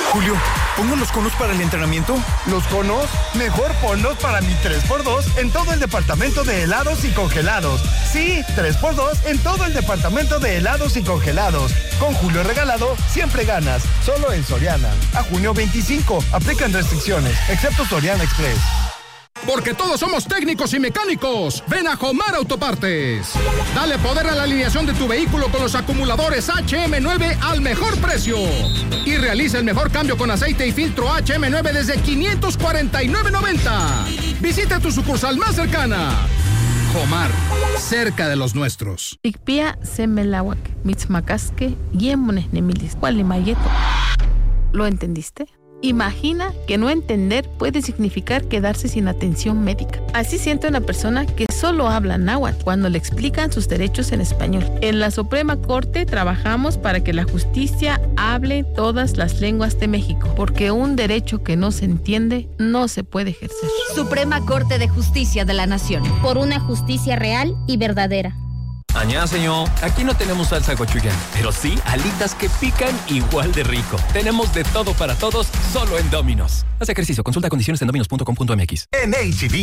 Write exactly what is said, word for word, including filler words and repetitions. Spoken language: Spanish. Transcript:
Julio, ¿pongo los conos para el entrenamiento? ¿Los conos? Mejor ponlos para mi tres por dos en todo el departamento de helados y congelados. Sí, tres por dos en todo el departamento de helados y congelados. Con Julio regalado, siempre ganas. Solo en Soriana. A junio veinticinco. Aplican restricciones, excepto Soriana Express. Porque todos somos técnicos y mecánicos. Ven a Jomar Autopartes. Dale poder a la alineación de tu vehículo con los acumuladores H M nueve al mejor precio. Y realiza el mejor cambio con aceite y filtro H M nueve desde quinientos cuarenta y nueve noventa. Visita tu sucursal más cercana. Jomar, cerca de los nuestros. Tikpia semelawak, mitzmacasque, yemones nemilis, cualimayeto. ¿Lo entendiste? Imagina que no entender puede significar quedarse sin atención médica. Así siente una persona que solo habla náhuatl cuando le explican sus derechos en español. En la Suprema Corte trabajamos para que la justicia hable todas las lenguas de México, porque un derecho que no se entiende no se puede ejercer. Suprema Corte de Justicia de la Nación. Por una justicia real y verdadera. Añá, señor. Aquí no tenemos salsa gochuján, pero sí alitas que pican igual de rico. Tenemos de todo para todos, solo en Domino's. Haz ejercicio, consulta condiciones en dominos punto com punto m x. En H E B